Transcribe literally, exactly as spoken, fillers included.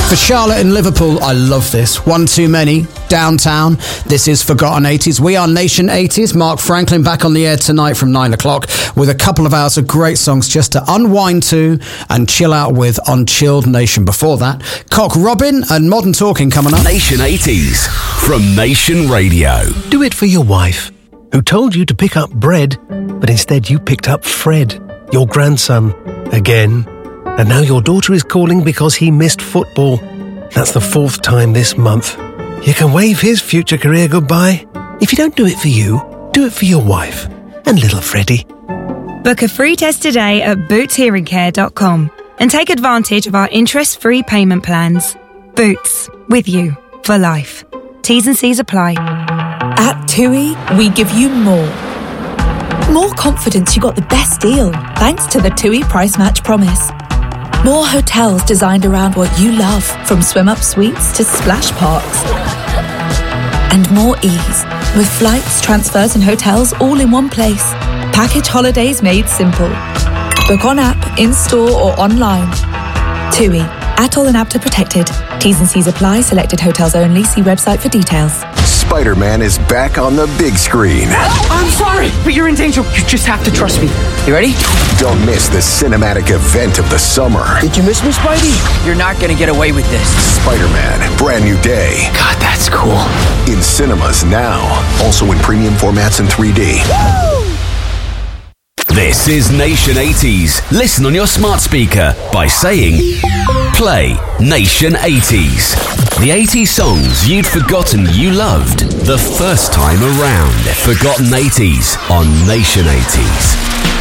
For Charlotte in Liverpool, I love this. One Too Many, Downtown. This is Forgotten eighties. We are Nation eighties. Mark Franklin back on the air tonight from nine o'clock with a couple of hours of great songs just to unwind to and chill out with on Chilled Nation. Before that, Cock Robin and Modern Talking coming up. Nation eighties from Nation Radio. Do it for your wife, who told you to pick up bread, but instead you picked up Fred, your grandson, again. And now your daughter is calling because he missed football. That's the fourth time this month. You can wave his future career goodbye. If you don't do it for you, do it for your wife and little Freddie. Book a free test today at boots hearing care dot com and take advantage of our interest-free payment plans. Boots, with you for life. T's and C's apply. At TUI, we give you more. More confidence you got the best deal thanks to the TUI Price Match Promise. More hotels designed around what you love, from swim-up suites to splash parks. And more ease, with flights, transfers and hotels all in one place. Package holidays made simple. Book on app, in-store or online. TUI. Atoll and Apta protected. T's and C's apply. Selected hotels only. See website for details. Spider-Man is back on the big screen. I'm sorry, but you're in danger. You just have to trust me. You ready? Don't miss the cinematic event of the summer. Did you miss me, Spidey? You're not gonna get away with this. Spider-Man, Brand New Day. God, that's cool. In cinemas now. Also in premium formats and three D. This is Nation eighties. Listen on your smart speaker by saying, play Nation eighties. The eighties songs you'd forgotten you loved the first time around. Forgotten eighties on Nation eighties.